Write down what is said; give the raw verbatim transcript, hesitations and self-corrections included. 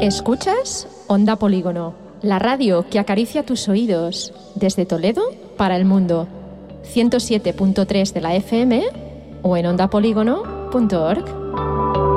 Escuchas Onda Polígono, la radio que acaricia tus oídos desde Toledo para el mundo. ciento siete punto tres de la F M o en onda polígono punto org.